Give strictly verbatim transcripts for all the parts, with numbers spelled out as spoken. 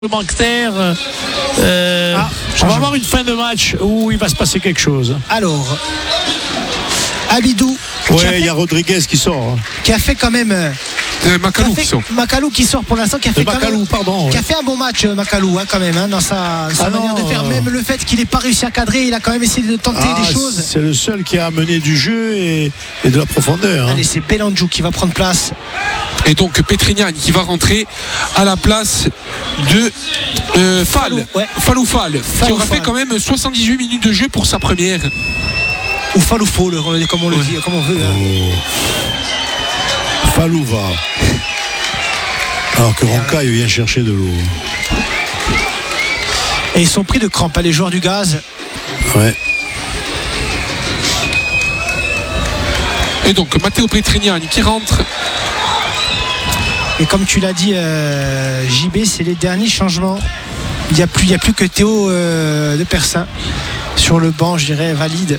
Banqueterre, euh, ah, on va avoir une fin de match où il va se passer quelque chose. Alors, Abidou. Ouais, il y a Rodriguez qui sort. Qui a fait quand même. Euh, Macalou qui, qui sort. Macalou qui sort pour l'instant, qui a fait, quand Macalou, même, pardon, qui ouais. a fait un bon match, Macalou, hein, quand même, hein, dans sa, sa ah manière non, de faire. euh... Même le fait qu'il n'ait pas réussi à cadrer, il a quand même essayé de tenter ah, des choses. C'est le seul qui a amené du jeu et, et de la profondeur. Hein. Allez, c'est Belandjou qui va prendre place. Et donc Petrignan qui va rentrer à la place de euh, Fall, Falou, ouais. Falou Fall, Falou qui aura Fall. fait quand même soixante-dix-huit minutes de jeu pour sa première. Ou Faloufo, comme on le ouais. dit, comme on veut. Hein. Oh. Falou va. Alors que Roncaille vient chercher de l'eau. Et ils sont pris de crampes, les joueurs du Gaz. Ouais. Et donc Matteo Petrignan qui rentre. Et comme tu l'as dit, euh, J B, c'est les derniers changements. Il n'y a plus, il y a plus que Théo euh, de Persin sur le banc, je dirais, valide.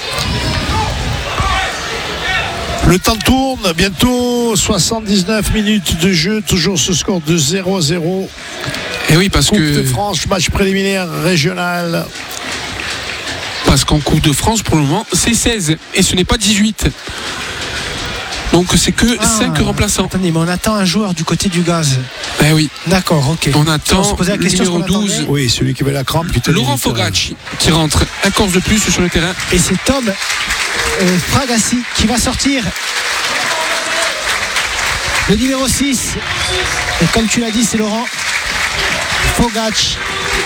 Le temps tourne, bientôt soixante-dix-neuf minutes de jeu, toujours ce score de zéro à zéro. Et oui, parce Coupe que. de France, match préliminaire régional. Parce qu'en Coupe de France, pour le moment, c'est seize et ce n'est pas dix-huit. Donc c'est que ah, cinq remplaçants. Attendez, mais on attend un joueur du côté du Gaz. Ben oui. D'accord, ok. On attend on se la le question numéro douze. Oui, celui qui avait la crampe. Qui Laurent Fogacci qui rentre un Corse de plus sur le terrain. Et c'est Tom euh, Fragassi qui va sortir. Le numéro six. Et comme tu l'as dit, c'est Laurent Fogacci.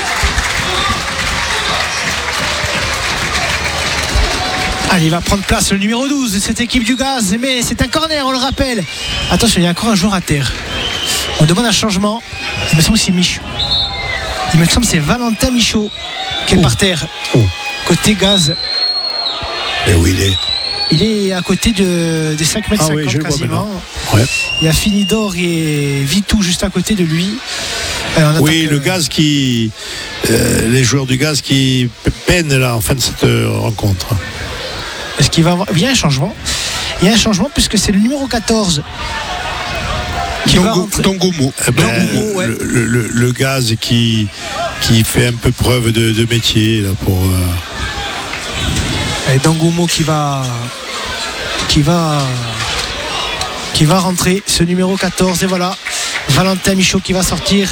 Allez, il va prendre place le numéro douze de cette équipe du Gaz, mais c'est un corner, on le rappelle. Attention, il y a encore un joueur à terre. On demande un changement. Il me semble que c'est Michaud. Il me semble que c'est Valentin Michaud qui est oh. par terre. Oh. Côté Gaz. Et où il est Il est à côté de, des cinq mètres cinquante ah oui, quasiment. Ouais. Il y a Finidor et Vitou juste à côté de lui. Alors, oui, que... le Gaz qui. Euh, les joueurs du Gaz qui peinent là en fin de cette euh, rencontre. Est-ce qu'il va avoir... Il y a un changement. Il y a un changement puisque c'est le numéro quatorze qui Dongo, va rentrer. Dongomo. Eh ben, Dongomo ouais. le, le, le, le Gaz qui, qui fait un peu preuve de, de métier là, pour. Euh... Et Dongomo qui va. Qui va. Qui va rentrer. Ce numéro quatorze. Et voilà. Valentin Michaud qui va sortir.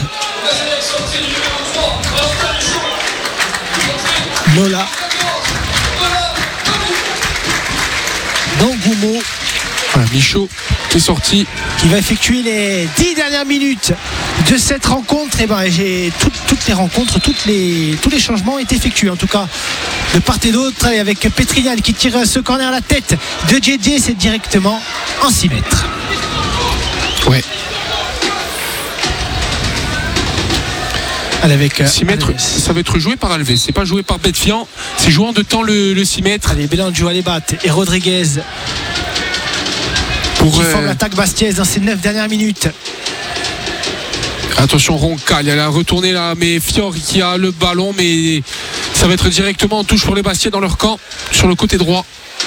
Lola. Dongomo. Voilà, Michaud qui est sorti. Qui va effectuer les dix dernières minutes de cette rencontre. Et ben j'ai tout, toutes les rencontres, toutes les, tous les changements ont été effectués. En tout cas, de part et d'autre. Et avec Petrignan qui tire ce corner à la tête de J J, c'est directement en six mètres. Ouais. Avec euh, six mètres, Alves. Ça va être joué par Alves. C'est pas joué par Betfian. C'est joué en deux temps le, le six mètres. Allez, Belandjou à les battre. Et Rodriguez pour qui euh... forme l'attaque bastiaise dans ces neuf dernières minutes. Attention, Roncaille, elle a retourné là, mais Fior qui a le ballon, mais ça va être directement en touche pour les Bastiais dans leur camp, sur le côté droit.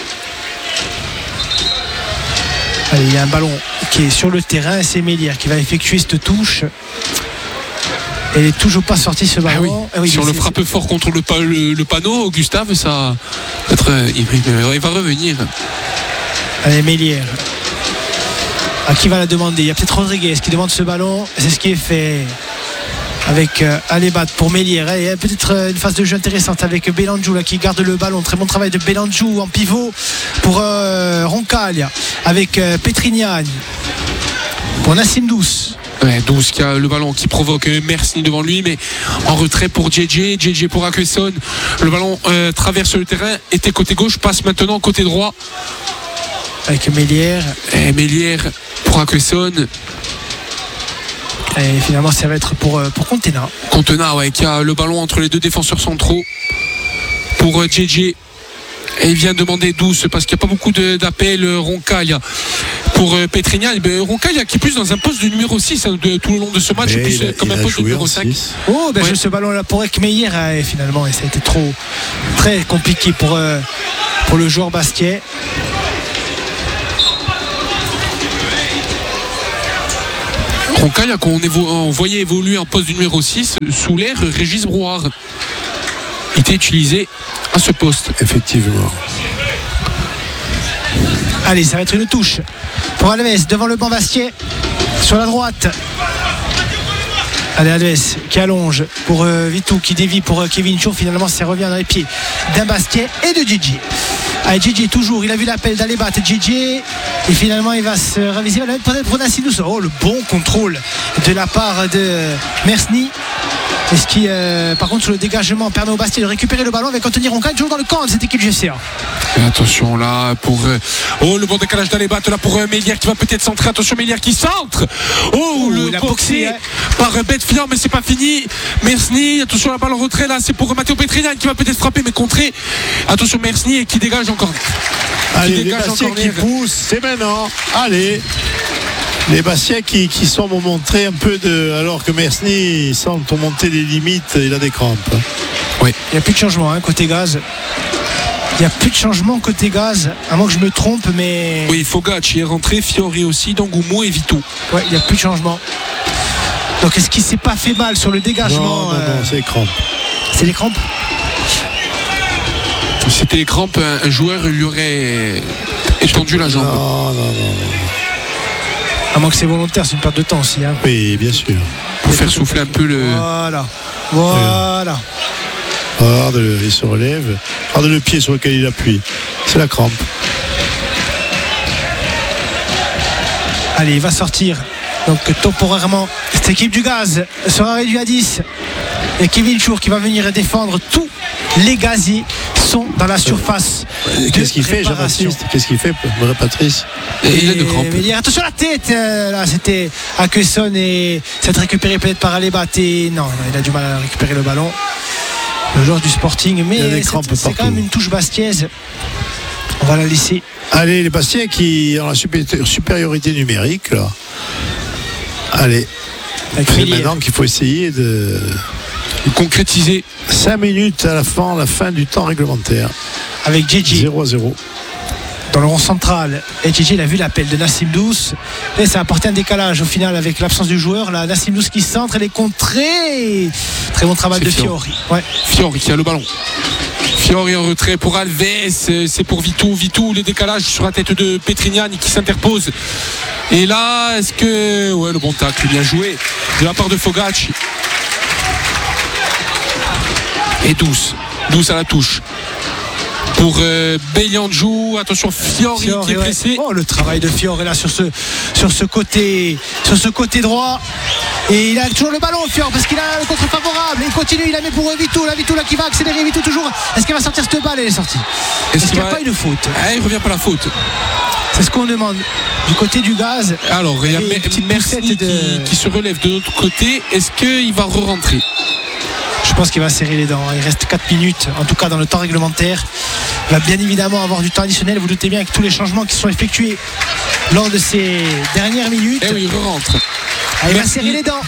Allez, il y a un ballon qui est sur le terrain. C'est Mélière qui va effectuer cette touche. Elle n'est toujours pas sortie ce ballon. Ah oui. Ah oui, sur le frappe fort contre le, le, le panneau, Gustave, ça être, il, il va revenir. Allez, Mélière. À qui va la demander? Il y a peut-être Rodriguez qui demande ce ballon. C'est ce qui est fait avec euh, Alébat pour Mélière. Il y a peut-être euh, une phase de jeu intéressante avec Belandjou là, qui garde le ballon. Très bon travail de Belandjou en pivot pour euh, Roncaille avec euh, Petrignan pour Nassim Douce. Ouais, douze qui a le ballon qui provoque Mercy devant lui, mais en retrait pour J J. J J pour Aquesson. Le ballon euh, traverse le terrain, était côté gauche, passe maintenant côté droit. Avec Mélière. Et Mélière pour Aquesson. Et finalement, ça va être pour, pour Contena. Contena, ouais, qui a le ballon entre les deux défenseurs centraux pour J J. Et il vient demander douce parce qu'il n'y a pas beaucoup de, d'appels. Roncaille pour euh, Petrignan. Ben, Roncaille qui est plus dans un poste de numéro six hein, de, tout le long de ce match, plus il, comme il un poste de numéro cinq. Oh, ben ouais. Ce ballon-là pour Ekmeyer hein, finalement, et ça a été trop très compliqué pour, euh, pour le joueur Bastiais. Roncaille qu'on évo- on voyait évoluer en poste du numéro six sous l'ère Régis Brouard. Il était utilisé à ce poste. Effectivement. Allez, ça va être une touche pour Alves devant le banc Bastier sur la droite. Allez, Alves qui allonge pour euh, Vitou qui dévie pour euh, Kevin Chou. Finalement, ça revient dans les pieds d'un Bastier et de J J. Allez, J J toujours, il a vu l'appel d'Alebat, J J, et finalement il va se raviser. Peut-être pour Nassidous. Oh, le bon contrôle de la part de Mersny. Et ce qui, euh, par contre, sur le dégagement, permet au Bastier de récupérer le ballon avec Anthony Roncaille, toujours dans le camp de cette équipe G F C A. Et attention là pour euh, oh le bon décalage d'Alebat là pour euh, Mélière qui va peut-être centrer. Attention Mélière qui centre. Oh, Oh, le il a boxé boxé, hein. par euh, Betfiant, mais c'est pas fini. Mersny, attention la balle en retrait là, c'est pour euh, Matteo Petrinian qui va peut-être frapper mais contrer. Attention Mersny et qui dégage encore. Allez, qui les dégage Bastiais encore qui poussent, c'est maintenant. Allez. Les Bastiais qui, qui semblent montrer un peu de. Alors que Mersny semble monter les limites, il a des crampes. Il n'y a plus de changement hein, côté gaz. Il n'y a plus de changement côté gaz, à moins que je me trompe, mais. Oui, Fogacci est rentré, Fiori aussi, Dangumo et Vito. Ouais, il n'y a plus de changement. Donc est-ce qu'il ne s'est pas fait mal sur le dégagement? Non, non, euh, non, c'est les crampes. C'est les crampes. C'était les crampes, un, un joueur lui aurait étendu la jambe. Non, non, non. À moins que c'est volontaire, c'est une perte de temps aussi. Hein. Oui, bien sûr. Pour faire souffler un peu le. Voilà. Voilà. Regarde, il se relève. Regarde le pied sur lequel il appuie. C'est la crampe. Allez, il va sortir. Donc temporairement, cette équipe du gaz sera réduite à dix. Et Kevin Chour qui va venir défendre tous les gaziers sont dans la surface. Qu'est-ce qu'il fait, réparation. Jean-Baptiste? Qu'est-ce qu'il fait, Patrice? Et il a de crampes. Mais il y a- attention à la tête euh, là, c'était Akeson et c'est récupéré peut-être par Alebat et non, il a du mal à récupérer le ballon. Le joueur du Sporting, Il y a des mais crampes c'est, c'est quand partout. même une touche bastiaise. On va la laisser. Allez, les Bastiais qui ont la supé- supériorité numérique, là. Allez. Avec C'est Mélière. maintenant qu'il faut essayer de. Concrétiser. cinq minutes à la fin, la fin du temps réglementaire. Avec J J zéro à zéro. dans le rond central. Et J J il a vu l'appel de Nassim Douce. Et ça a apporté un décalage au final avec l'absence du joueur. Là, Nassim Douce qui centre, elle est contrée. Très bon travail C'est de Fiori. Fiori. Ouais. Fiori qui a le ballon. Fiori en retrait pour Alves, c'est pour Vitou. Vitou, le décalage sur la tête de Petrignani qui s'interpose. Et là, est-ce que. Ouais, le bon tacle, bien joué de la part de Fogacci. Et Douce. Douce à la touche. Pour euh, Beilandjou, attention Fiori, Fiori, qui est ouais. pressé. Oh, le travail de Fiori là sur ce, sur ce côté sur ce côté droit. Et il a toujours le ballon Fiori parce qu'il a le contre favorable. Il continue, il la met pour Vitou. La Vitou là qui va accélérer. Vitou toujours. Est-ce qu'elle va sortir cette balle? Elle est sortie. Est-ce, qu'il n'y a va- pas eu de faute? Ah, il revient pas la faute. C'est ce qu'on demande. Du côté du gaz. Alors, il y a Et une Mer- petite Mersny poussette de- qui, qui se relève de l'autre côté. Est-ce qu'il va re-rentrer? Je pense qu'il va serrer les dents. Il reste quatre minutes, en tout cas dans le temps réglementaire. Il va bien évidemment avoir du temps additionnel. Vous doutez bien avec tous les changements qui sont effectués lors de ces dernières minutes. Eh oui, il re-rentre. Ah, il va Merci. serrer les dents.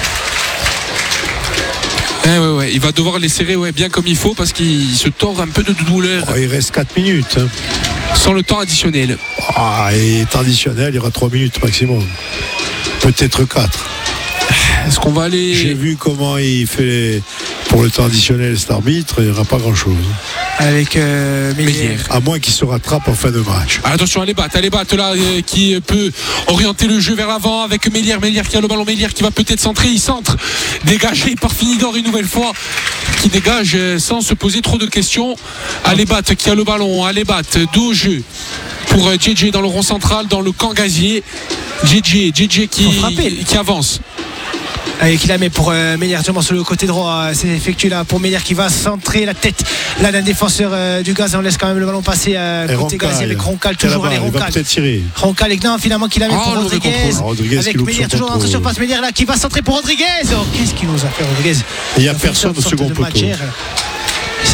Eh ouais, ouais, il va devoir les serrer ouais, bien comme il faut parce qu'il se tord un peu de douleur Oh, il reste quatre minutes. hein. sans le temps additionnel. Ah, et traditionnel, il y aura trois minutes maximum. Peut-être quatre. Est-ce qu'on va J'ai aller. vu comment il fait pour le temps additionnel cet arbitre, il n'y aura pas grand-chose. Avec euh, Mélière. Mélière. À moins qu'il se rattrape en fin de match. Ah, attention, elle est batte, elle est batte là euh, qui peut orienter le jeu vers l'avant avec Mélière, Mélière qui a le ballon, Mélière qui va peut-être centrer, il centre, dégagé par Finidor une nouvelle fois, qui dégage euh, sans se poser trop de questions. Alebat qui a le ballon, Alebat, dos au jeu pour euh, J J dans le rond central, dans le camp gazier. J J, J J qui, Faut frapper. qui avance. Avec qui la met pour euh, Mélière justement sur le côté droit. C'est effectué là pour Mélière qui va centrer la tête là d'un défenseur euh, du gaz. On laisse quand même le ballon passer euh, Et côté Roncal. gazier avec Roncal Tiens, toujours. là-bas, Allez il va Roncal. peut-être tirer. Roncal et non finalement qui la met Oh, pour le mauvais Rodriguez. contrôle. Rodriguez qui Avec loupe Mélière son toujours dans contrôle. la surface. Mélière là qui va centrer pour Rodriguez. Oh, qu'est-ce qu'il nous a fait Rodriguez? Il n'y a On fait personne une au sorte second de poteau. match hier.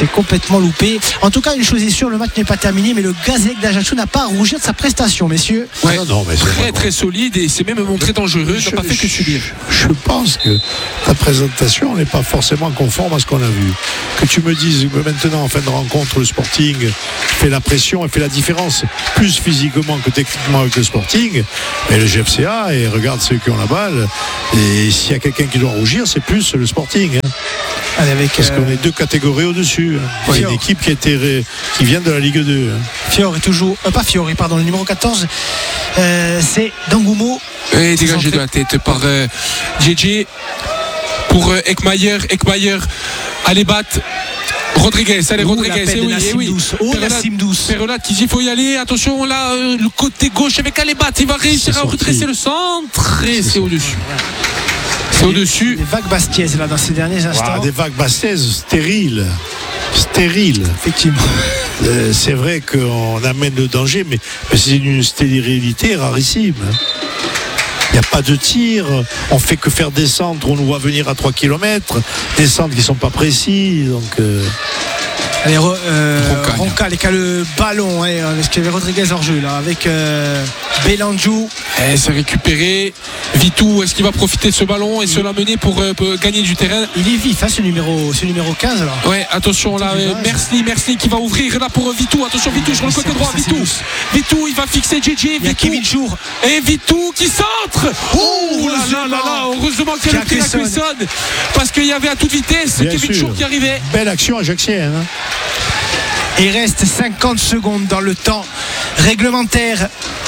s'est complètement loupé. En tout cas, une chose est sûre, le match n'est pas terminé, mais le Gazélec d'Ajaccio n'a pas à rougir de sa prestation, messieurs. Ouais, non, non, mais c'est très pas très solide et c'est même montré dangereux, Je- n'a pas fait que subir. Je pense que ta présentation n'est pas forcément conforme à ce qu'on a vu. Que tu me dises que maintenant, en fin de rencontre, le Sporting fait la pression et fait la différence, plus physiquement que techniquement avec le Sporting, mais le G F C A, et regarde ceux qui ont la balle, et s'il y a quelqu'un qui doit rougir, c'est plus le Sporting. Hein. Allez, avec, Parce euh, qu'on est deux catégories au-dessus. Hein. Oui. C'est une équipe qui, a été ré- qui vient de la Ligue deux. Hein. Fiore est toujours. euh, pas Fiore, pardon, le numéro quatorze, euh, c'est Dangumo. Et dégagé de la tête par euh, J J pour euh, Ekmayer. Ekmayer, allez battre. Rodriguez, allez Oh, Rodriguez, l'appel eh de oui, Nassim eh oui. Douce. Oh, Perrolat- Nassim Douce. Perrolat qui dit il faut y aller, attention là, euh, le côté gauche avec Alebat, il va réussir C'est à sorti. redresser le centre et c'est au-dessus. C'est au-dessus. Des vagues Bastiez là dans ces derniers instants. Ah, des vagues bassaises stériles. Stériles. Effectivement. Euh, c'est vrai qu'on amène le danger, mais, mais c'est une stérilité rarissime. Il n'y a pas de tir, on fait que faire des centres, on nous voit venir à trois kilomètres, des centres qui ne sont pas précis. Donc, euh, Allez, Ro- euh, Roncal. Roncal qui a le ballon, hein, parce qu'il y avait Rodriguez hors jeu là, avec euh, Belandjou. Eh, c'est récupéré. Vitou, est-ce qu'il va profiter de ce ballon et se l'amener pour, euh, pour gagner du terrain? Il est vif, hein, ce numéro, ce numéro quinze là. Ouais, attention là, euh, Mersli, Mersli qui va ouvrir là pour Vitou. Attention Vitou sur le côté droit, Ça, c'est Vitou. douce. Vitou, il va fixer J J. Il y a Vitou. Kevin Jour. Et Vitou qui centre. Oh là là là là, heureusement qu'il y a le prix Jacquesson. Jacquesson, parce qu'il y avait à toute vitesse bien Kevin sûr. Jour qui arrivait. Belle action ajaxienne. Hein. Et il reste cinquante secondes dans le temps réglementaire.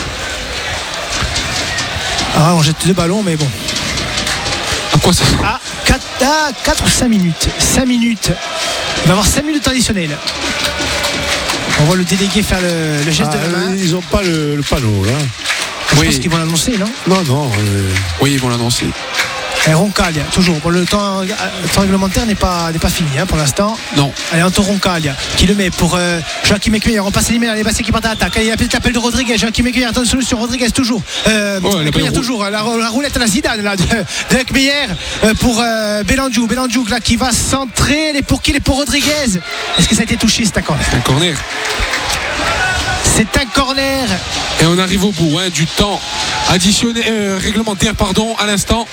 Ah, on jette deux ballons, mais bon. À quoi ça? Ah, quatre ou cinq minutes. cinq minutes. Il va y avoir cinq minutes additionnelles. On voit le délégué faire le, le geste Ah, de la main. euh, ils n'ont pas le, le panneau là. Je Oui. pense qu'ils vont l'annoncer, non? Non, non. euh, Oui, ils vont l'annoncer. Et Roncaglia, toujours. Bon, le temps, le temps réglementaire n'est pas, n'est pas fini hein, pour l'instant. Non. Allez, Anton Roncaglia qui le met pour euh, Joachim Ekmeyer. On passe l'email, les Bastiens qui partent à l'attaque. Allez, il y a peut-être l'appel de Rodriguez. Joachim Ekmeyer, attends, solution. Rodriguez toujours. Euh, Ouais, la Ekmeyer belle toujours. La, la roulette à la Zidane là, de, de Ekmeyer euh, pour euh, Belandjou. Belandjou là qui va centrer. Les pour qui? Les pour Rodriguez. Est-ce que ça a été touché? C'est un corner. Un corner. C'est un corner. Et on arrive au bout hein, du temps additionnel, euh, réglementaire pardon, à l'instant.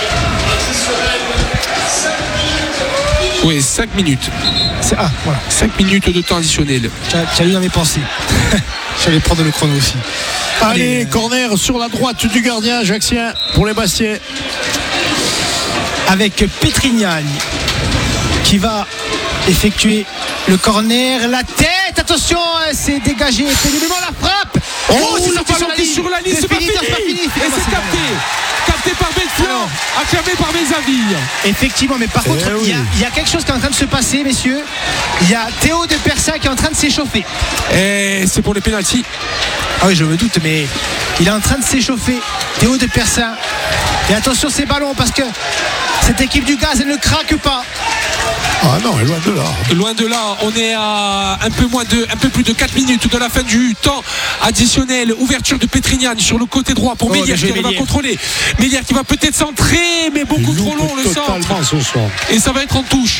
Oui, cinq minutes. C'est, ah, voilà. cinq minutes de temps additionnel. Tu as, tu as lu dans mes pensées. J'allais prendre le chrono aussi. Allez, Allez, corner sur la droite du gardien ajaxien pour les Bastiais. avec Petrignani qui va effectuer le corner, la tête, attention, c'est dégagé, péniblement la frappe. Oh, c'est le sorti ballon qui est sur la ligne, c'est pas fini. c'est pas fini. Et c'est capté. Capté par Belfleur, acclamé par Bézaville. Effectivement, mais par Eh contre, il y, a- oui. il y a quelque chose qui est en train de se passer, messieurs. Il y a Théo de Persin qui est en train de s'échauffer. Et c'est pour les pénaltys. Ah oui, je me doute, mais il est en train de s'échauffer. Théo de Persin. Et attention ces ballons parce que cette équipe du Gaz, elle ne craque pas. Ah non, loin de là. Loin de là, on est à un peu moins de, un peu plus de quatre minutes de la fin du temps additionnel. Ouverture de Petrignani sur le côté droit pour Oh, Mélière bien joué, qui va Mélière. contrôler. Mélière qui va peut-être centrer, mais beaucoup Il trop loupe long le centre. totalement son centre. Et ça va être en touche.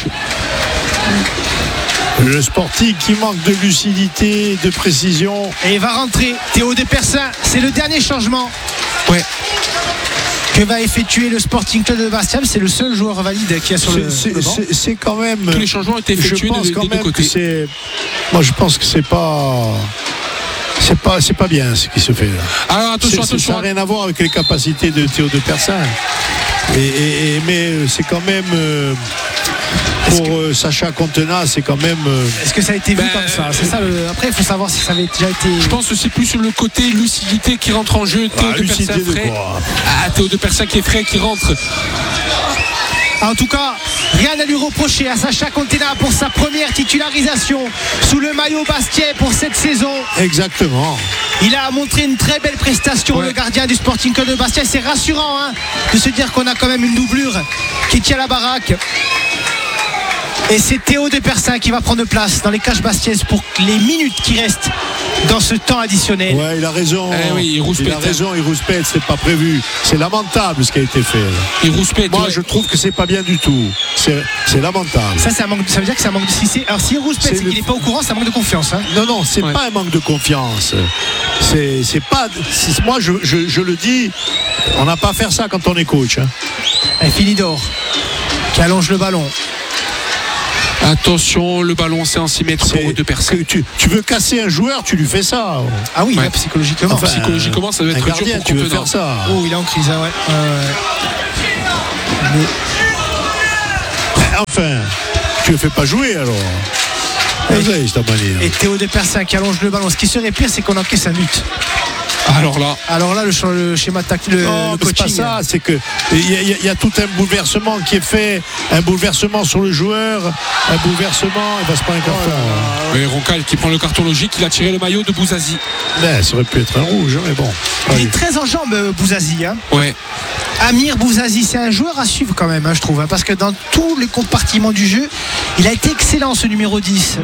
Le Sporting qui manque de lucidité, de précision. Et il va rentrer Théo de Persin. C'est le dernier changement Ouais. que va effectuer le Sporting Club de Bastia. C'est le seul joueur valide qui a sur le, C'est- le banc. C'est c'est quand même. Tous les changements ont été effectués Je pense de- quand des deux même que côtés. c'est. Moi, je pense que c'est pas. C'est pas, c'est pas bien ce qui se fait là. Alors attention, C'est- c'est- Ça attention. n'a rien à voir avec les capacités de Théo de Persin. Et, et- et- mais c'est quand même. euh, pour euh, Sacha Contenat, c'est quand même. euh, Est-ce que ça a été vu Ben, comme ça? C'est ça le... Après, il faut savoir si ça avait déjà été. Je pense que c'est plus sur le côté lucidité qui rentre en jeu. Théo ah, de lucidité Persin de frais. quoi Ah, Théo de Persin qui est frais, qui rentre. En tout cas, rien à lui reprocher à Sacha Contenat pour sa première titularisation sous le maillot Bastia pour cette saison. Exactement. Il a montré une très belle prestation, Ouais. le gardien du Sporting Club de Bastia. C'est rassurant hein, de se dire qu'on a quand même une doublure qui tient la baraque. Et c'est Théo de Persin qui va prendre place dans les cages bastiaises pour les minutes qui restent dans ce temps additionnel. Ouais, il a raison. Eh oui, il rouspète. Il a raison, il rouspète, c'est pas prévu. C'est lamentable ce qui a été fait. Il rouspète. Moi, ouais. je trouve que c'est pas bien du tout. C'est, c'est lamentable. Ça, c'est un manque, ça veut dire que c'est un manque de. Si c'est, alors, si rouspète, C'est c'est, le- qu'il n'est pas au courant, c'est un manque de confiance. Hein. Non, non, c'est Ouais. pas un manque de confiance. C'est, c'est pas. c'est- moi, je, je, je le dis, on n'a pas à faire ça quand on est coach. Hein. Et Philidor qui allonge le ballon. Attention, le ballon c'est en six mètres C'est- pour deux personnes. que tu, tu veux casser un joueur, tu lui fais ça. Ah oui, Ouais. là, psychologiquement. Enfin, Psychologiquement, ça doit un être dur gardien, pour tu veux Contenant. faire ça. Oh, il est en crise, hein, ouais. Euh, Enfin, tu le fais pas jouer alors. Et- Vas-y, c'est ta manière. et Théo de Persin qui allonge le ballon. Ce qui serait pire, c'est qu'on encaisse un but. Alors là, Alors là, le, ch- le schéma tactique, le, Non, le mais c'est pas coaching. ça, c'est que il y, a- il y a- il y a tout un bouleversement qui est fait, un bouleversement sur le joueur, un bouleversement, il va se prendre un carton. hein. ouais, Roncal qui prend le carton logique, il a tiré le maillot de Bouzazi. Ben, ça aurait pu être un rouge, hein, mais bon. Il Allez. est très en jambes, euh, Bouzazi. Hein. Ouais. Amir Bouzazi, c'est un joueur à suivre quand même, hein, je trouve. Hein, parce que dans tous les compartiments du jeu, il a été excellent, ce numéro dix.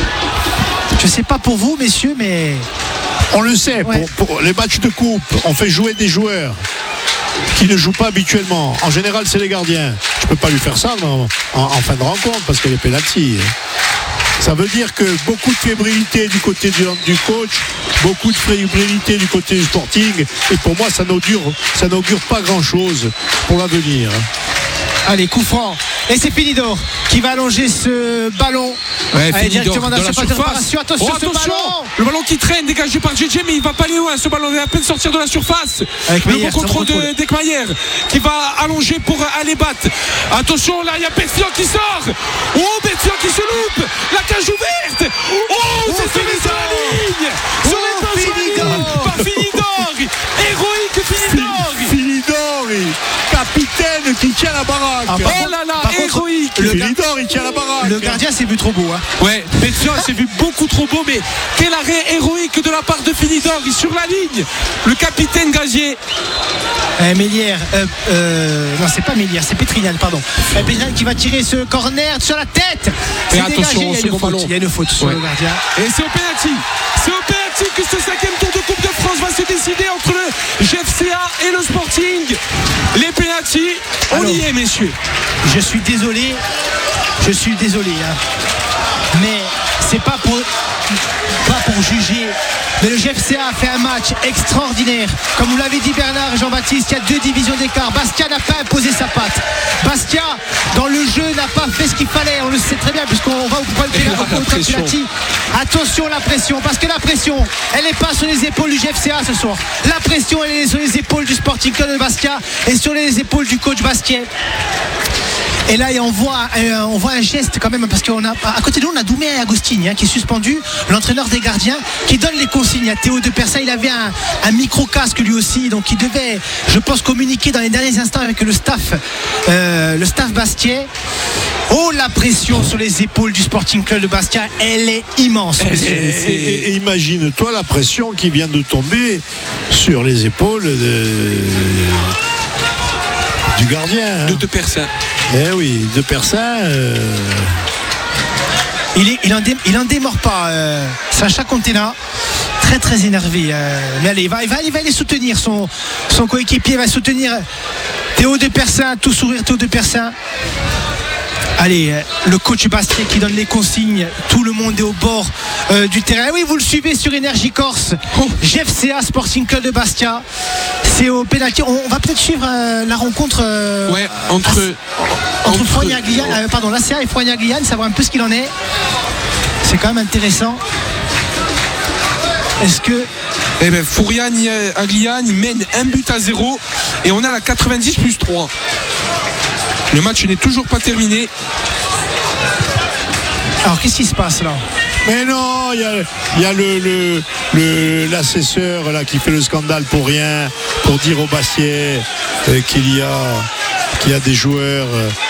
Je sais pas pour vous, messieurs, mais On le sait, Ouais. pour, pour les matchs de coupe, on fait jouer des joueurs qui ne jouent pas habituellement. En général, c'est les gardiens. Je peux pas lui faire ça non, en, en fin de rencontre parce qu'elle est pénalty. Ça veut dire que beaucoup de fébrilité du côté du, du coach, beaucoup de fébrilité du côté du Sporting. Et pour moi, ça n'augure, ça n'augure pas grand-chose pour l'avenir. allez, coup franc. Et c'est Philidor qui va allonger ce ballon. Ouais, Allez, Philidor, directement dans, dans la la surface de surface. réparation. Attention, Oh, ce attention, ballon. le ballon qui traîne, dégagé par J J, mais il va pas aller loin. Ce ballon va à peine sortir de la surface. Avec le Meyer, bon contrôle très bon de Dekmayer qui va allonger pour aller battre. Attention, là, il y a Betfian qui sort. Oh, Betfian qui se loupe. La cage ouverte. Oh, c'est sauvé sur la ligne. Sur Oh, les temps sur la Philidor. ligne par Philidor. Héroïque Philidor. Philidor, capitaine qui tient la baraque. Ah, Oh par contre- là là, par contre, héroïque. le gar- Philidor, il tient la baraque. Le gardien s'est vu trop beau. Hein. Ouais, Betfian s'est vu beaucoup trop beau, mais quel arrêt héroïque de la part de Philidor sur la ligne. Le capitaine Gazier. Euh, Mélière, euh, euh, non, c'est pas Mélière, c'est Pétrinal, pardon. Euh, Pétrinal qui va tirer ce corner sur la tête. C'est Et dégagé, attention, il y a une second faute. ballon. Il y a une faute sur Ouais. le gardien. Et c'est au penalty. C'est au penalty que ce cinquième tour de Coupe de France va se décider entre le G F C A et le Sporting. Les penalty, on Alors. y est, messieurs. Je suis désolé, je suis désolé, hein. Mais c'est pas pour, pas pour juger. Mais le G F C A a fait un match extraordinaire. Comme vous l'avez dit Bernard et Jean-Baptiste, il y a deux divisions d'écart. Bastia n'a pas imposé sa patte. Bastia, dans le jeu, n'a pas fait ce qu'il fallait. On le sait très bien puisqu'on va au point de Et là, pénalty, la au point de pression. penalty. Attention la pression, parce que la pression, elle n'est pas sur les épaules du G F C A ce soir. La pression, elle est sur les épaules du Sporting Club de Bastia et sur les épaules du coach Bastien. Et là, on voit, euh, on voit un geste quand même, parce qu'on a, à côté de nous, on a Doumé Agostini, hein, qui est suspendu, l'entraîneur des gardiens, qui donne les consignes à Théo de Persin. Il avait un, un micro-casque lui aussi, donc il devait, je pense, communiquer dans les derniers instants avec le staff, euh, le staff Bastien. Oh, la pression sur les épaules du Sporting Club de Bastia, elle est immense. Et, messieurs. et- et- et imagine-toi la pression qui vient de tomber sur les épaules de- du gardien. hein. De deux personnes. Eh oui, de Persin. euh, Il, est, il, en dé- il en démord pas, euh, Sacha Contena. Très très énervé. euh, mais allez, il va, il va, il va aller soutenir son, son coéquipier, il va soutenir Théo de Persin, tout sourire Théo de Persin. Allez, euh, le coach Bastien qui donne les consignes, tout le monde est au bord euh, du terrain. Oui, vous le suivez sur Énergie Corse, G F C A Sporting Club de Bastia. C'est au pénalty. On, on va peut-être suivre euh, la rencontre euh, Ouais, entre. entre entre- Froignagliane, euh, pardon, l'A C A et Froignagliane, savoir un peu ce qu'il en est. C'est quand même intéressant. Est-ce que Eh ben, Fourian Agliane mène un but à zéro et on a la quatre-vingt-dix plus trois. Le match n'est toujours pas terminé. alors qu'est-ce qui se passe là? Mais non, il y a, il y a le, le, le- l'assesseur là, qui fait le scandale pour rien, pour dire au Bastier euh, qu'il y a, qu'il y a des joueurs euh,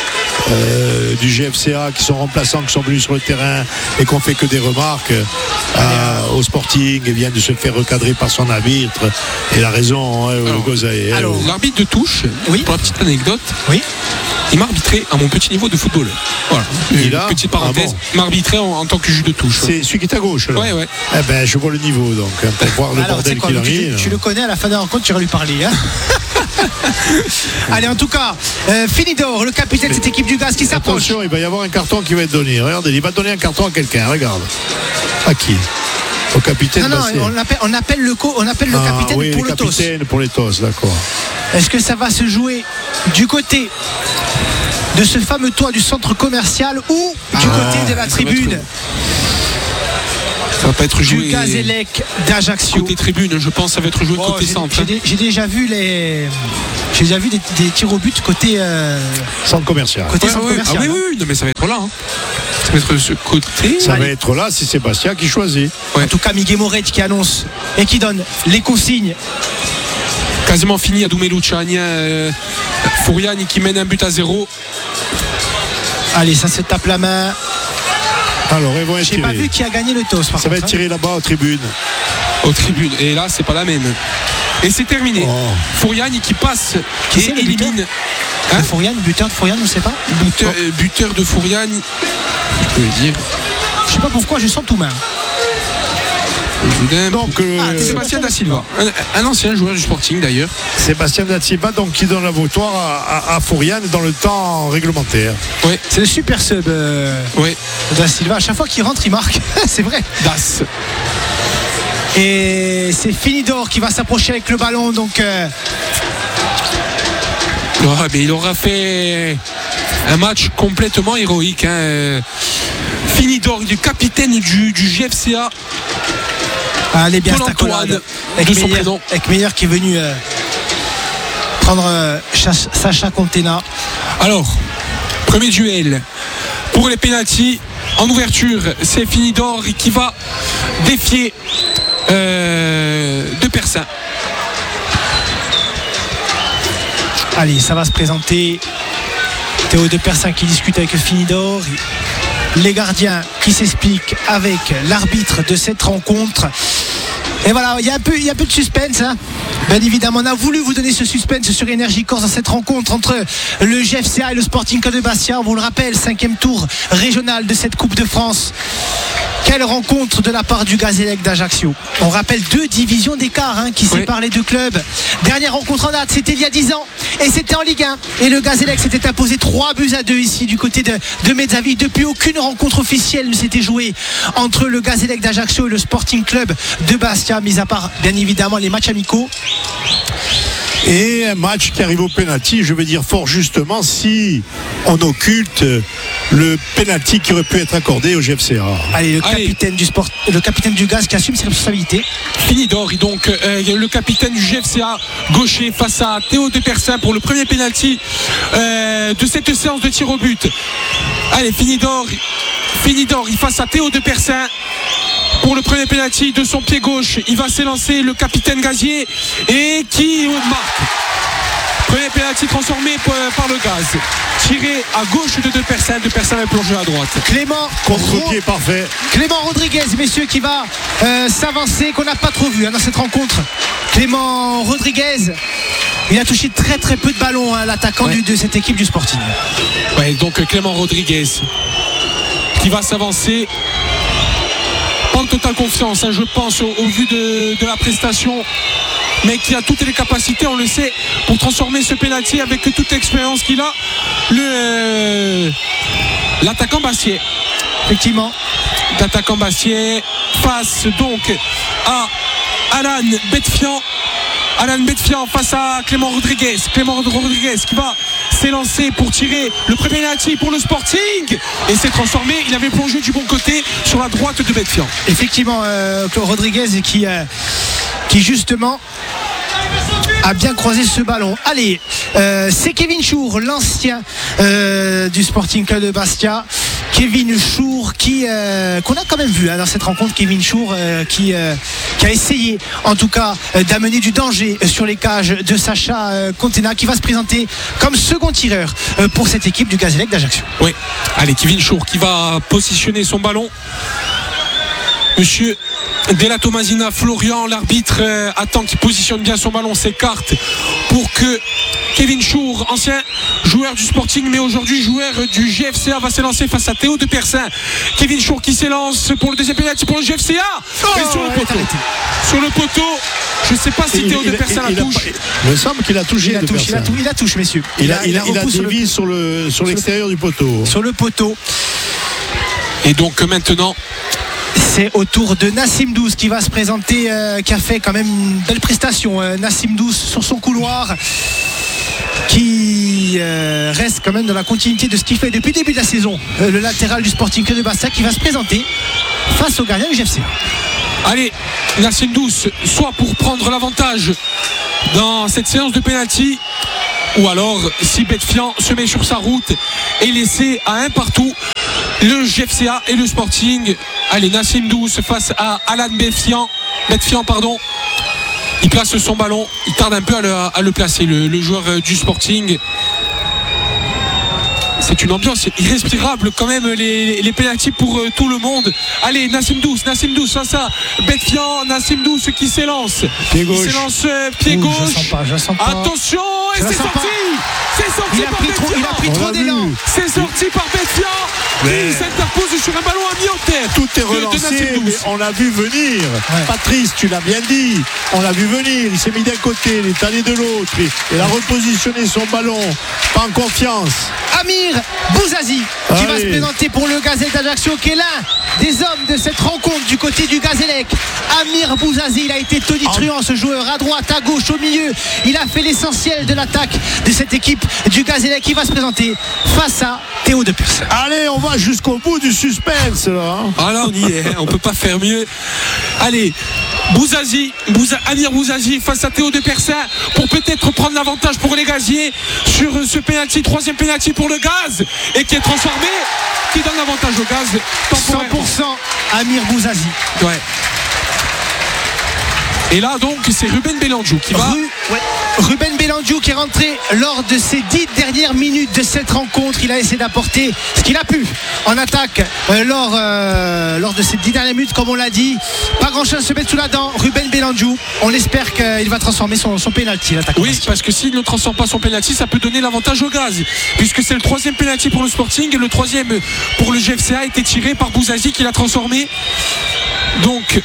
euh, du G F C A qui sont remplaçants, qui sont venus sur le terrain et qui ont fait que des remarques euh, au Sporting et vient de se faire recadrer par son arbitre. Et la raison, hein, Alors, le Gozaï. alors, l'arbitre de touche, Oui. pour la petite anecdote, Oui. il m'a arbitré à mon petit niveau de football. Voilà. Il Une a petite parenthèse. Ah bon. Il m'a arbitré en, en tant que juge de touche. C'est celui qui est à gauche là. Ouais, ouais. Eh ben, je vois le niveau donc, hein, pour voir le Alors, bordel c'est quoi, qu'il tu, arrive. tu le connais, à la fin de la rencontre, tu iras lui parler. Hein. Allez, en tout cas, euh, Finidor, le capitaine de cette équipe du Gaz qui s'approche. Attention, il va y avoir un carton qui va être donné. Regardez, il va donner un carton à quelqu'un. Regarde. À qui? Au capitaine. Non, non, Bastier. on appelle, on appelle le, co, on appelle le Ah, capitaine oui, pour le toss. capitaine pour les tosses, d'accord. Est-ce que ça va se jouer du côté de ce fameux toit du centre commercial ou du côté de la ça va tribune être- Ça va pas être du joué Gazélec d'Ajaccio? côté tribune, je pense que ça va être joué Oh, côté j'ai- centre. j'ai hein. dé- J'ai déjà vu les, j'ai déjà vu des, des tirs au but côté, euh, Centre commercial. côté Ouais, centre ouais. commercial. Ah oui, hein. oui, oui, non, mais ça va être là. hein. Ça va être ce côté. Ça Allez. va être là, c'est Sébastien qui choisit. Ouais. En tout cas, Miguel Moret qui annonce et qui donne les consignes. Quasiment fini à Doumé Luciani. Euh, Fouriani qui mène un but à zéro. Allez, ça se tape la main. Alors, ils vont être J'ai pas vu tirés. qui a gagné le toss. Par Ça va contre, être tiré là-bas aux tribunes. Aux tribunes. Et là, c'est pas la même. Et c'est terminé. Oh. Fouriani qui passe Qui et c'est, le élimine. buteur Hein De Fourian, buteur de Fourian, on ne sait pas. buteur, euh, buteur de Fouriani. Je peux le dire. Je sais pas pourquoi, je sens tout main. Soudain. Donc, euh, Ah, t'es Sébastien Da Silva, un, un ancien joueur du Sporting d'ailleurs. Sébastien Da Silva, donc, qui donne la victoire à, à, à Fourian dans le temps réglementaire. Ouais, C'est le super sub euh, ouais. Da Silva. À chaque fois qu'il rentre, il marque. C'est vrai. Das. Et c'est Finidor qui va s'approcher avec le ballon. Donc, euh, Ah, mais il aura fait un match complètement héroïque. Hein. Euh, Finidor, il est capitaine du, du G F C A. allez bien, Paul cette accolade. Antoine, Avec de son Meyer- prénom. avec Meyer qui est venu euh, prendre euh, Cha- Sacha Contena. Alors, premier duel pour les pénaltys. En ouverture, c'est Finidor qui va défier euh, De Persin. Allez, ça va se présenter. Théo De Persin qui discute avec Finidor. Les gardiens qui s'expliquent avec l'arbitre de cette rencontre. Et voilà, il y a un peu, il y a un peu de suspense. Hein. Bien évidemment, on a voulu vous donner ce suspense sur Énergie Corse dans cette rencontre entre le G F C A et le Sporting Club de Bastia. On vous le rappelle, cinquième tour régional de cette Coupe de France. Quelle rencontre de la part du Gazélec d'Ajaccio. On rappelle deux divisions d'écart hein, qui Oui. séparent les deux clubs. Dernière rencontre en date, c'était il y a dix ans et c'était en Ligue un. Et le Gazélec s'était imposé trois buts à deux ici du côté de, de Mezzavi. Depuis, aucune rencontre officielle ne s'était jouée entre le Gazélec d'Ajaccio et le Sporting Club de Bastia, mis à part bien évidemment les matchs amicaux. Et un match qui arrive au pénalty, je vais dire fort justement, si on occulte le pénalty qui aurait pu être accordé au G F C A. Allez, le Allez. capitaine du sport, le capitaine du Gaz qui assume ses responsabilités. Finidor, et donc euh, le capitaine du G F C A gaucher face à Théo De Persin pour le premier pénalty euh, de cette séance de tir au but. Allez, Finidor, Finidor, il face à Théo De Persin pour le premier pénalty de son pied gauche. Il va s'élancer le capitaine Gazier et qui marque. Premier pénalty transformé par le Gaz. Tiré à gauche de De Persin. De Persin va plonger à droite. Clément Contre-pied parfait. Clément Rodriguez, messieurs, qui va euh, s'avancer, qu'on n'a pas trop vu hein, dans cette rencontre. Clément Rodriguez, il a touché très très peu de ballons, hein, l'attaquant Ouais. du- de cette équipe du Sporting. Ouais, donc Clément Rodriguez qui va s'avancer. Pas en totale confiance, hein, je pense, au, au vu de, de la prestation, mais qui a toutes les capacités, on le sait, pour transformer ce pénalty avec toute l'expérience qu'il a. Le, euh, l'attaquant Bastier. Effectivement. L'attaquant Bastier face donc à Alan Betfian. Alan Betfian face à Clément Rodriguez. Clément Rodriguez qui va s'élancer pour tirer le premier penalty pour le Sporting et s'est transformé. Il avait plongé du bon côté sur la droite de Betfian. Effectivement, euh, Claude Rodriguez qui, euh, qui justement a bien croisé ce ballon. Allez, euh, c'est Kevin Chour, l'ancien euh, du Sporting Club de Bastia, Kevin Chour qui euh, qu'on a quand même vu hein, dans cette rencontre. Kevin Chour euh, qui, euh, qui a essayé en tout cas euh, d'amener du danger sur les cages de Sacha euh, Contena, qui va se présenter comme second tireur euh, pour cette équipe du Gazélec d'Ajaccio. Oui, allez, Kevin Chour qui va positionner son ballon. Monsieur Della Tomasina, Florian, l'arbitre euh, attend qu'il positionne bien son ballon, s'écarte pour que Kevin Chour, ancien joueur du Sporting mais aujourd'hui joueur du G F C A, va s'élancer face à Théo de Persin. Kevin Chour qui s'élance pour le deuxième pénalty pour le G F C A. Oh, et sur le poteau, sur le poteau, je ne sais pas si il, Théo il, de Persin il, la il touche. A, il me semble qu'il a touché. Il a touché, il a, tou- il a touché, messieurs. Il, il a, il a, il a, il a dévié sur le, sur, le, sur l'extérieur du poteau. Sur le poteau. Et donc maintenant, c'est au tour de Nassim Douce qui va se présenter, euh, qui a fait quand même une belle prestation. Euh, Nassim Douce sur son couloir, qui euh, reste quand même dans la continuité de ce qu'il fait depuis le début de la saison. Euh, le latéral du Sporting Club de Bastia qui va se présenter face au gardien du G F C. allez, Nassim Douce, soit pour prendre l'avantage dans cette séance de pénalty, ou alors si Betfian se met sur sa route et laisser à un partout le G F C A et le Sporting. Allez, Nassim Douce face à Alan Betfian, Betfian pardon. Il place son ballon, il tarde un peu à le, à le placer, le, le joueur du Sporting. C'est une ambiance irrespirable quand même, les, les pénaltys pour euh, tout le monde. Allez, Nassim Douce, Nassim Douce face à Betfian, Nassim Douce qui s'élance. Pied gauche. Il s'élance euh, pied Ouh, gauche. je sens pas, je sens pas. Attention, et Je c'est sens sorti. pas. C'est sorti Il a par pris trop, il a pris On trop l'a d'élan. vu. C'est sorti par Betfian Mais- qui s'interpose sur un ballon à mi-hauteur. Tout est de- de relancé, Nassim mais Douce. on l'a vu venir. Ouais. Patrice, tu l'as bien dit. On l'a vu venir. Il s'est mis d'un côté, il est allé de l'autre. Il a repositionné son ballon. Pas en confiance. Amir Bouzazi qui va Allez. se présenter pour le Gazélec d'Ajaccio, qui est l'un des hommes de cette rencontre du côté du Gazélec. Amir Bouzazi, il a été tonitruant, ce joueur, à droite, à gauche, au milieu. Il a fait l'essentiel de l'attaque de cette équipe du Gazélec, qui va se présenter face à Théo de Persin. Allez, on va jusqu'au bout du suspense là. hein. Ah là on y est, on peut pas faire mieux. Allez, Bouzazi, Bouza, Amir Bouzazi face à Théo de Persin pour peut-être prendre l'avantage pour les gaziers sur ce penalty, troisième penalty pour le Gaz, et qui est transformé, qui donne l'avantage au Gaz cent temporairement. pour cent Amir Bouzazi. Ouais. Et là donc c'est Ruben Belandjou qui va. Ru- ouais. Ruben Belandjou qui est rentré lors de ces dix dernières minutes de cette rencontre. Il a essayé d'apporter ce qu'il a pu en attaque euh, lors, euh, lors de ces dix dernières minutes, comme on l'a dit. Pas grand chose à se mettre sous la dent. Ruben Belandjou, on espère qu'il va transformer son, son pénalty, l'attaque. Oui, parce que s'il ne transforme pas son penalty, ça peut donner l'avantage au Gaz, puisque c'est le troisième penalty pour le Sporting et le troisième pour le G F C A a été tiré par Bouzazi qui l'a transformé. Donc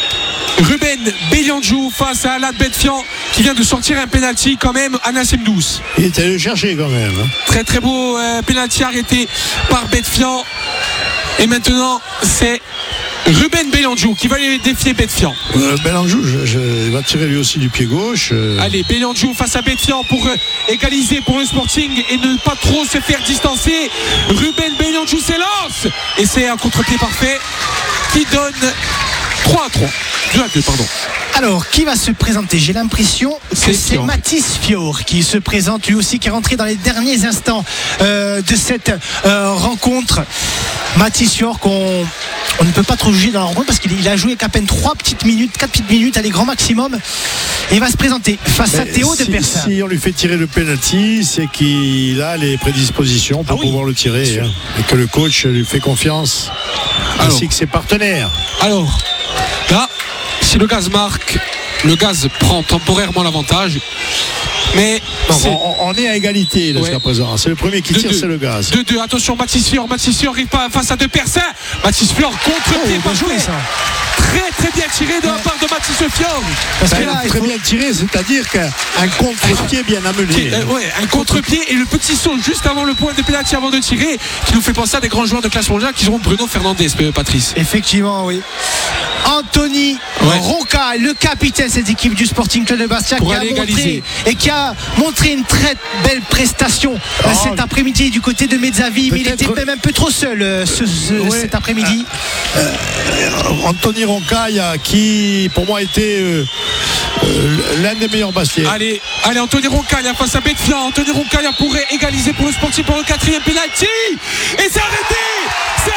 Ruben Belandjou face à Alan Betfian qui vient de sortir un penalty quand même à Nassim Douce. Il était allé le chercher quand même. hein. Très très beau euh, penalty arrêté par Betfian. Et maintenant c'est Ruben Belandjou qui va aller défier Betfian. Euh, Belandjou, je- je- il va tirer lui aussi du pied gauche. euh. Allez, Belandjou face à Betfian pour euh, égaliser pour le Sporting et ne pas trop se faire distancer. Ruben Belandjou s'élance et c'est un contre-pied parfait qui donne trois à trois. deux à deux, pardon. Alors, qui va se présenter? J'ai l'impression que C'est c'est Fior. Mathis Fior qui se présente, lui aussi, qui est rentré dans les derniers instants euh, de cette euh, rencontre. Mathis Fior qu'on on ne peut pas trop juger dans la rencontre parce qu'il il a joué qu'à peine trois petites minutes, quatre petites minutes, allez, grand maximum. Et il va se présenter face à Mais Théo de si, Persin. si on lui fait tirer le penalty, c'est qu'il a les prédispositions pour Ah oui, pouvoir le tirer. hein, et que le coach lui fait confiance. Alors. Ainsi que ses partenaires. Alors, là, si le Gaz marque, le Gaz prend temporairement l'avantage. Mais Donc, c'est on, on est à égalité là, Ouais. jusqu'à présent. C'est le premier qui deux, tire, deux. c'est le Gaz. deux deux. Attention, Mathis Fior. Mathis Fior arrive pas face à De Persin. Mathis Fior contre-pied, Oh, bien pas joué, joué. ça. Très très bien tiré de la part de Mathis Fior. Parce que Ben, là, il très faut- bien tiré, c'est-à-dire qu'un contre-pied bien amené. Qui- euh, ouais, un contre-pied et le petit saut juste avant le point de pénalty avant de tirer qui nous fait penser à des grands joueurs de classe mondiale qui seront Bruno Fernandes, euh, Patrice. Effectivement, oui. Anthony Ouais. Ronca, le capitaine de cette équipe du Sporting Club de Bastia, Pour qui a aller montré égaliser. et qui a montré une très belle prestation euh, Oh. cet après-midi du côté de Mezzavi, mais il Peut-être- était même un peu trop seul euh, ce- ce- Ouais. cet après-midi. Anthony Roncaille, qui pour moi était euh, euh, l'un des meilleurs Bastiens. Allez, allez, Anthony Roncaille face à Betfian. Anthony Roncaille pourrait égaliser pour le Sporting pour le quatrième penalty. Et c'est arrêté. C'est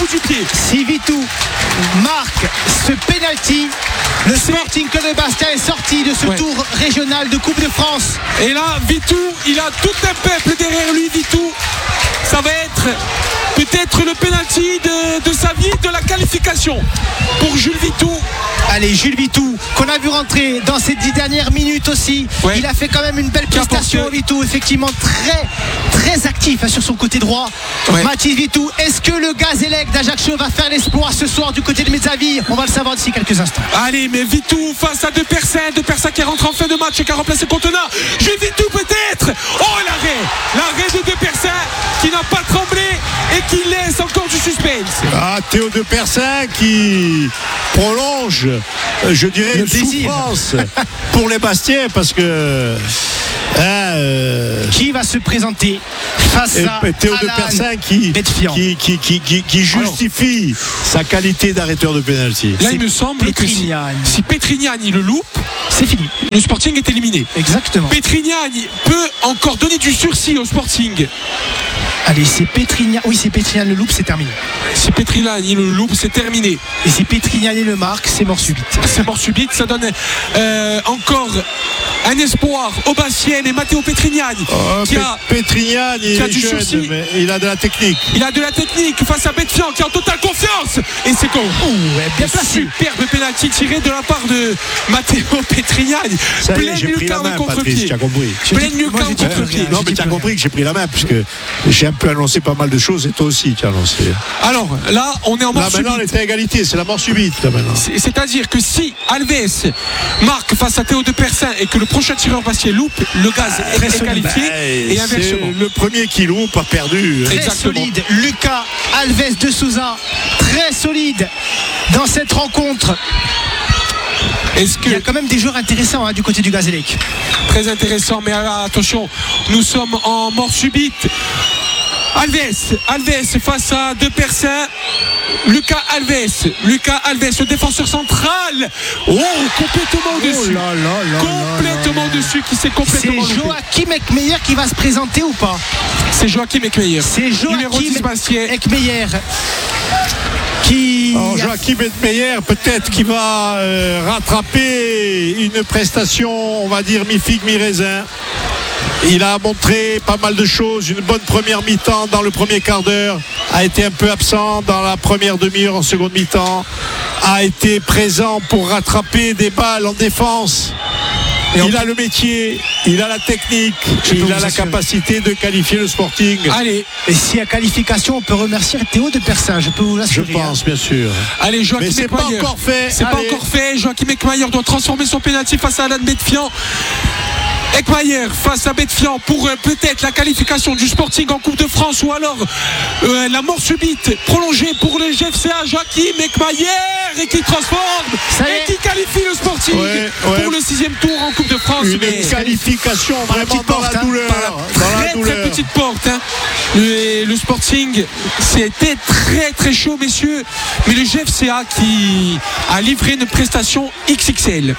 du pied. Si Vitou marque ce penalty, le Sporting Club de Bastia est sorti de ce Ouais. tour régional de Coupe de France. Et là, Vitou, il a tout un peuple derrière lui, Vitou. Ça va être peut-être le penalty de, de sa vie, de la qualification pour Jules Vitou. Allez, Jules Vitou, qu'on a vu rentrer dans ces dix dernières minutes aussi. Ouais. Il a fait quand même une belle Qui a prestation, porté- Vitou, effectivement très, très actif hein, sur son côté droit. Ouais. Mathis Vitou, est-ce que le Gazélec d'Ajaccio va faire l'exploit ce soir du côté de Mézaville? On va le savoir d'ici quelques instants. Allez, mais Vitou face à De Persin, De Persin qui rentre en fin de match et qui a remplacé Contenat. Jules Vitou peut-être. Oh, l'arrêt, l'arrêt de De Persin qui n'a pas tremblé et qui laisse encore du suspense. Ah, Théo de Persin qui prolonge, euh, je dirais, Le une plaisir. souffrance pour les Bastiais parce que. hein, euh, Qui va se présenter face et à Théo de Alan Persin qui, Bedfian. qui, qui, qui, qui, qui justifie sa qualité d'arrêteur de pénalty. Là, C'est il me semble que si, Petrignani. si Petrignani le loupe, C'est fini. le Sporting est éliminé. Exactement. Petrignani peut encore donner du sursis au Sporting. Allez, c'est Petrignani. Oui, c'est Petrignani le loupe, c'est terminé. Si Petrignani le loupe, c'est terminé. Et si Petrignani le marque, c'est mort subite. C'est mort subite, ça donne euh, encore un espoir au Bastien et Matteo Petrignani Oh, qui a, Pe- Petrignani, qui il a est du jeune, sursis. mais il a de la technique. il a de la technique face à Bedfian qui est en totale confiance et c'est con. bien placé. Superbe penalty tiré de la part de Matteo Petrignani. Ça y est, Plein j'ai pris la lucarne main, Patrice, contre-pied. tu as compris. Plein Moi, j'ai lucarne dit plus contre-pied. rien. Non, j'ai mais dit tu as plus compris que j'ai pris la main, parce que j'ai un peu annoncé pas mal de choses, et toi aussi tu as annoncé. Alors là, on est en mort Là, maintenant, on subite. est à égalité, c'est la mort subite, là, maintenant. C'est- C'est-à-dire que si Alves marque face à Théo de Persin et que le prochain tireur Bastien loupe, le gaz est, très est solide. qualifié Ben, et c'est inversement. le premier qui loupe a perdu. Très Exactement. solide. Lucas Alves de Souza, très solide dans cette rencontre. Est-ce Il y a que quand même des joueurs intéressants hein, du côté du Gazélec. très intéressant, mais alors, attention, nous sommes en mort subite. Alves, Alves face à De Persin. Lucas Alves, Lucas Alves, le défenseur central. Oh, complètement au-dessus. là là là complètement au-dessus, qui s'est C'est complètement loupé. Joachim Ekmeyer qui va se présenter ou pas? C'est Joachim Ekmeyer. C'est Numéro dix Joachim Bastien. Ekmeyer qui Alors, Joachim Edmeyer, peut-être qu'il va euh, rattraper une prestation, on va dire, mi-figue, mi-raisin. Il a montré pas mal de choses, une bonne première mi-temps dans le premier quart d'heure, a été un peu absent dans la première demi-heure en seconde mi-temps, a été présent pour rattraper des balles en défense. Et il on- a le métier, il a la technique, Je peux il vous a la assurer. capacité de qualifier le Sporting. Allez, Et si à qualification, on peut remercier Théo de Persin, je peux vous Je l'assurer. pense, bien sûr. allez, Joachim Mais c'est pas Ekmeyer. encore fait. C'est pas Allez. encore fait. Joachim Ekmeyer doit transformer son pénalty face à Alan Bedfian. Ekmeyer face à Bedfian pour euh, peut-être la qualification du Sporting en Coupe de France ou alors euh, la mort subite prolongée pour le G F C A. Joachim Ekmeyer et qui transforme Ça y et est. qui qualifie le Sporting Ouais, ouais. pour le sixième tour en Coupe de France. Une Mais qualification par la vraiment petite dans porte, la hein, douleur. par la Dans la très douleur. très petite porte hein. le, le Sporting c'était très très chaud messieurs, mais le G F C A qui a livré une prestation X X L.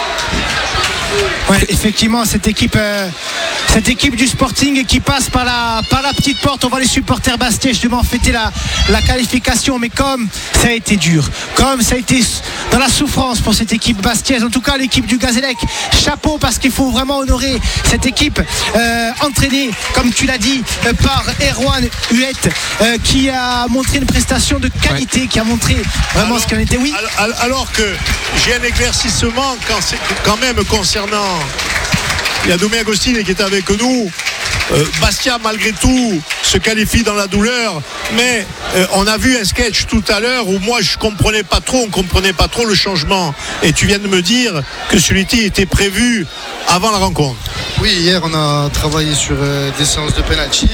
Ouais, effectivement, cette équipe, euh, cette équipe du Sporting qui passe par la, par la petite porte. On va les supporters bastiais justement fêter la, la qualification. Mais comme ça a été dur, comme ça a été dans la souffrance pour cette équipe bastiaise, en tout cas l'équipe du Gazélec, chapeau parce qu'il faut vraiment honorer cette équipe euh, entraînée, comme tu l'as dit, euh, par Erwan Huette, euh, qui a montré une prestation de qualité, qui a montré vraiment Alors- ce qu'il en était. Oui. al- Alors que j'ai un éclaircissement quand, c'est- quand même concernant. Il y a Domi Agostini qui était avec nous. Euh, Bastia, malgré tout, se qualifie dans la douleur. Mais euh, on a vu un sketch tout à l'heure où moi je comprenais pas trop, on comprenait pas trop le changement. Et tu viens de me dire que celui-ci était prévu avant la rencontre. Oui, hier on a travaillé sur euh, des séances de penalty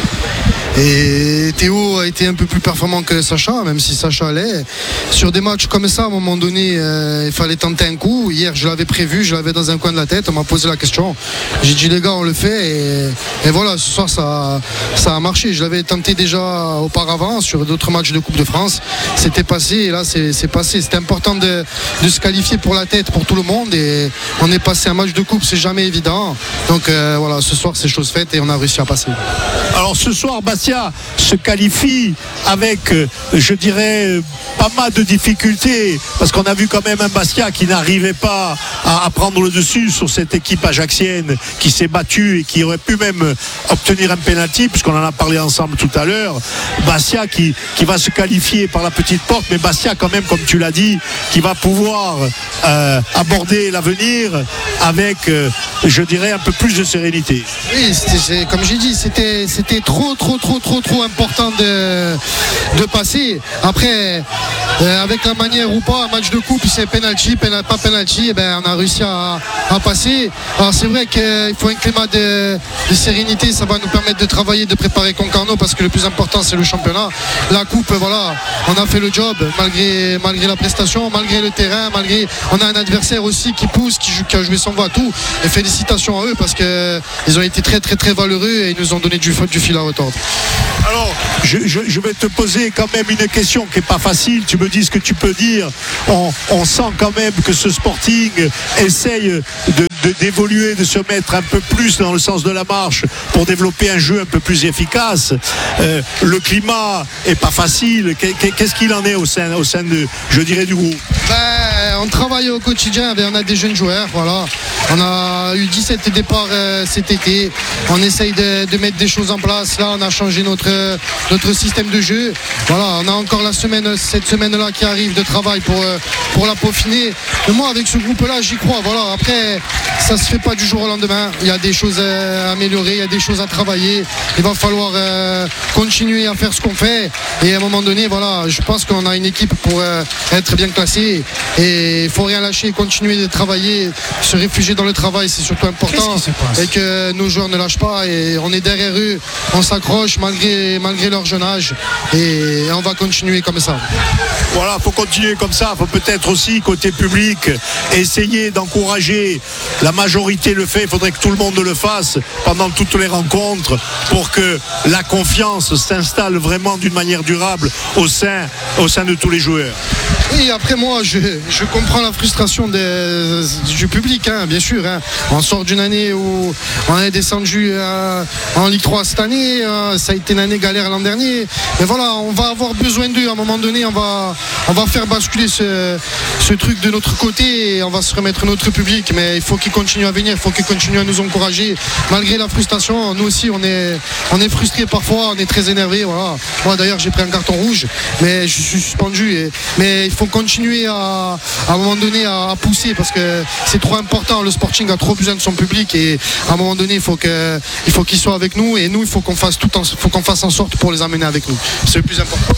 et, et Théo a été un peu plus performant que Sacha, même si Sacha allait. Sur des matchs comme ça, à un moment donné, euh, il fallait tenter un coup. Hier, je l'avais prévu, je l'avais dans un coin de la tête, on m'a posé la question. J'ai dit les gars, on le fait et, et voilà, ce soir ça, ça a marché. Je l'avais tenté déjà auparavant sur d'autres matchs de Coupe de France. C'était passé et là c'est c'est passé. C'était important de, de se qualifier pour la tête, pour tout le monde et on est passé un match de coupe, c'est jamais évident. Donc euh, voilà, ce soir c'est chose faite et on a réussi à passer. Alors ce soir, Bastia Bastia se qualifie avec, euh, je dirais, euh, pas mal de difficultés, parce qu'on a vu quand même un Bastia qui n'arrivait pas à, à prendre le dessus sur cette équipe ajaxienne qui s'est battue et qui aurait pu même obtenir un pénalty, puisqu'on en a parlé ensemble tout à l'heure. Bastia qui, qui va se qualifier par la petite porte, mais Bastia quand même, comme tu l'as dit, qui va pouvoir euh, aborder l'avenir avec, euh, je dirais, un peu plus de sérénité. Oui, c'est, c'est, comme j'ai dit, c'était, c'était trop, trop, trop, trop, trop important de, de passer. Après, euh, avec la manière ou pas, un match de coupe, c'est penalty, pénal, pas penalty, et ben, on a réussi à, à passer. Alors c'est vrai qu'il faut un climat de, de sérénité, ça va nous permettre de travailler, de préparer Concarneau, parce que le plus important c'est le championnat. La coupe, voilà, on a fait le job malgré, malgré la prestation, malgré le terrain, malgré, on a un adversaire aussi qui pousse, qui, joue, qui a joué son voix, tout. Et félicitations à eux parce qu'ils ont été très très très valeureux et ils nous ont donné du, du fil à retordre. Alors, je, je, je vais te poser quand même une question qui n'est pas facile. Tu me dis ce que tu peux dire. On, on sent quand même que ce Sporting essaye de, de, d'évoluer, de se mettre un peu plus dans le sens de la marche pour développer un jeu un peu plus efficace. Euh, le climat est pas facile. Qu'est-ce qu'il en est au sein, au sein de, je dirais, du groupe? Ben, on travaille au quotidien, on a des jeunes joueurs, voilà. On a eu dix-sept départs euh, cet été. On essaye de, de mettre des choses en place. Là, on a changé notre, notre système de jeu. Voilà, on a encore la semaine, cette semaine-là qui arrive de travail pour, pour la peaufiner. Mais moi, avec ce groupe-là, j'y crois. Voilà. Après, ça se fait pas du jour au lendemain. Il y a des choses à améliorer, il y a des choses à travailler. Il va falloir euh, continuer à faire ce qu'on fait. Et à un moment donné, voilà, je pense qu'on a une équipe pour euh, être bien classée. Et il faut rien lâcher, continuer de travailler, se réfugier dans le travail, c'est surtout important. Et que nos joueurs ne lâchent pas. Et on est derrière eux, on s'accroche malgré, malgré leur jeune âge. Et on va continuer comme ça. Voilà, il faut continuer comme ça. Il faut peut-être aussi, côté public, essayer d'encourager. La majorité le fait, il faudrait que tout le monde le fasse pendant toutes les rencontres pour que la confiance s'installe vraiment d'une manière durable au sein, au sein de tous les joueurs. Oui, après moi, je, je comprends la frustration des, du public, hein, bien sûr. Hein. On sort d'une année où on est descendu euh, en Ligue trois cette année. Euh, ça a été une année galère l'an dernier. Mais voilà, on va avoir besoin d'eux. À un moment donné, on va, on va faire basculer ce, ce truc de notre côté et on va se remettre notre public. Mais il faut qu'ils continuent à venir, il faut qu'ils continuent à nous encourager. Malgré la frustration, nous aussi, on est, on est frustrés parfois, on est très énervés. Voilà. Moi, d'ailleurs, j'ai pris un carton rouge, mais je suis suspendu. Et, mais il faut continuer à, à un moment donné à, à pousser parce que c'est trop important. Le Sporting a trop besoin de son public et à un moment donné il faut que, il faut qu'ils soient avec nous et nous il faut qu'on fasse tout en, faut qu'on fasse en sorte pour les amener avec nous. C'est le plus important.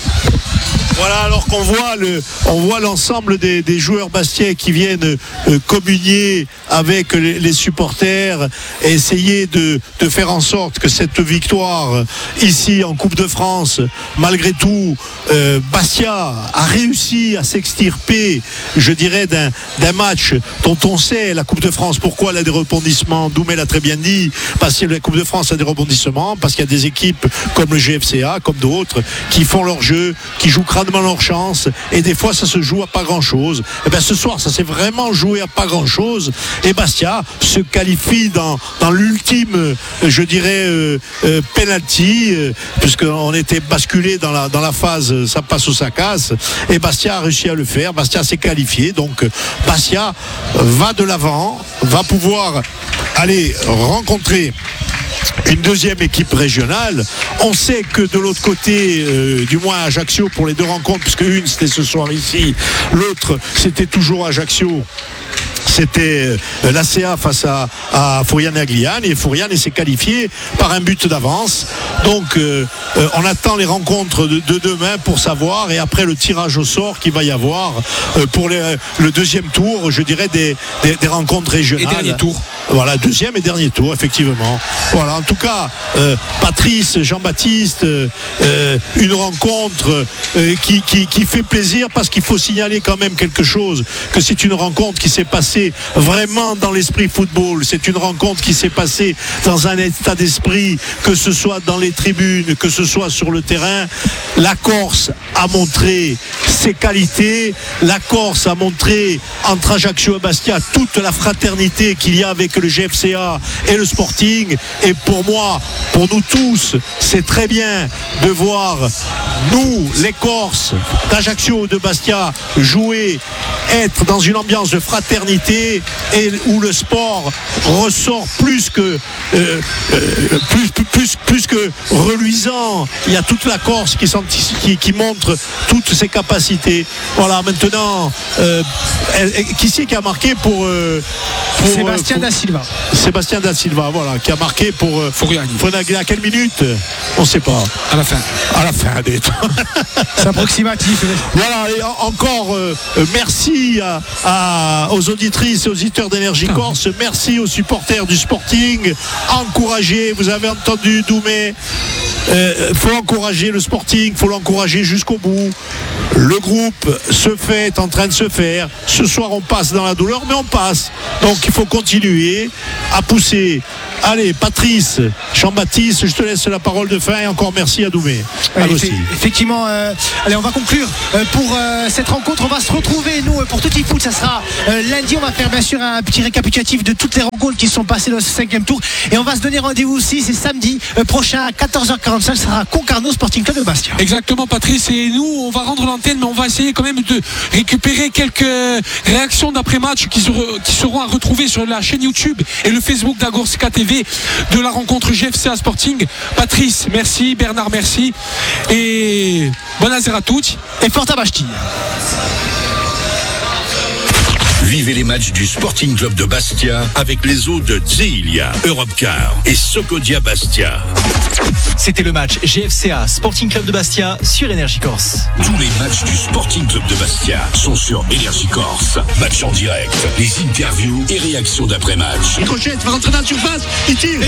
Voilà, alors qu'on voit le, on voit l'ensemble des, des joueurs bastiais qui viennent euh, communier avec les, les supporters et essayer de, de faire en sorte que cette victoire ici en Coupe de France, malgré tout, euh, Bastia a réussi à s'extirper, je dirais, d'un, d'un match dont on sait, la Coupe de France, pourquoi elle a des rebondissements. Doumé l'a très bien dit, parce que la Coupe de France a des rebondissements, parce qu'il y a des équipes comme le G F C A, comme d'autres, qui font leur jeu, qui jouent crânement leur chance, et des fois ça se joue à pas grand chose. Et bien ce soir ça s'est vraiment joué à pas grand chose et Bastia se qualifie dans, dans l'ultime, je dirais, euh, euh, penalty, euh, puisqu'on était basculé dans la, dans la phase ça passe ou ça casse, et Bastia a réussi à le faire. Bastia s'est qualifié, donc Bastia va de l'avant, va pouvoir aller rencontrer une deuxième équipe régionale. On sait que de l'autre côté, euh, du moins Ajaccio pour les deux rencontres, puisque une c'était ce soir ici, l'autre c'était toujours Ajaccio. C'était euh, l'A C A face à, à Fouriane et Agliane, et Fouriane s'est qualifié par un but d'avance. Donc euh, euh, on attend les rencontres de, de demain pour savoir, et après le tirage au sort qu'il va y avoir euh, pour les, le deuxième tour, je dirais, des, des, des rencontres régionales. Et dernier tour. Voilà, deuxième et dernier tour, effectivement. Voilà, en tout cas, euh, Patrice, Jean-Baptiste, euh, une rencontre euh, qui, qui, qui fait plaisir, parce qu'il faut signaler quand même quelque chose, que c'est une rencontre qui s'est passée vraiment dans l'esprit football. C'est une rencontre qui s'est passée dans un état d'esprit, que ce soit dans les tribunes, que ce soit sur le terrain. La Corse a montré ses qualités. La Corse a montré, entre Ajaccio et Bastia, toute la fraternité qu'il y a avec le G F C A et le Sporting. Et pour moi, pour nous tous, c'est très bien de voir nous, les Corses d'Ajaccio, de Bastia, jouer, être dans une ambiance de fraternité et où le sport ressort plus que euh, euh, plus, plus, plus que reluisant. Il y a toute la Corse qui, sont, qui, qui montre toutes ses capacités. Voilà, maintenant, euh, qui c'est qui a marqué pour, euh, pour Sébastien pour, Da Silva. Sébastien Da Silva, voilà, qui a marqué pour euh, Fouriani. À quelle minute? On ne sait pas. À la fin. À la fin des temps. C'est approximatif. Voilà, et encore euh, merci à, à, aux auditrices et aux auditeurs d'Énergie Corse. Merci aux supporters du Sporting. Encouragez, vous avez entendu Doumé. Il euh, faut encourager le Sporting, il faut l'encourager jusqu'au bout. Le groupe se fait, est en train de se faire. Ce soir, on passe dans la douleur, mais on passe. Donc, il faut continuer à pousser. Allez, Patrice, Jean-Baptiste, je te laisse la parole de fin et encore merci à Doumé. Oui, effe- effectivement, euh, allez, on va conclure euh, pour euh, cette rencontre. On va se retrouver, nous, pour Tutti Foot. Ça sera euh, lundi. On va faire bien sûr un petit récapitulatif de toutes les rencontres qui sont passées dans ce cinquième tour. Et on va se donner rendez-vous aussi, c'est samedi euh, prochain à quatorze heures quarante-cinq. Ça sera Concarneau Sporting Club de Bastia. Exactement, Patrice. Et nous, on va rendre l'antenne, mais on va essayer quand même de récupérer quelques réactions d'après-match qui seront, qui seront à retrouver sur la chaîne YouTube et le Facebook d'Agorska T V de la rencontre G F C A Sporting. Patrice, merci. Bernard, merci. Et buonasera a tutti. Et forte à Bastia. Vivez les matchs du Sporting Club de Bastia avec les eaux de Zeilia, Europcar et Socodia Bastia. C'était le match G F C A Sporting Club de Bastia sur Énergie Corse. Tous les matchs du Sporting Club de Bastia sont sur Énergie Corse. Match en direct, les interviews et réactions d'après-match. Il crochette, va rentrer dans la surface, il tire.